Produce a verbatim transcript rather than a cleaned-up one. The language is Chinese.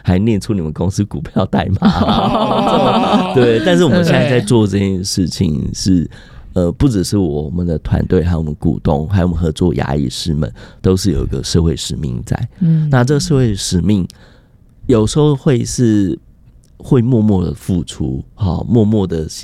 还念出你们公司股票代码。对，但是我们现在在做这件事情是。呃，不只是我们的团队，还有我们股东，还有我们合作牙医师们，都是有一个社会使命在。嗯，那这个社会使命有时候会是会默默的付出，好，默默的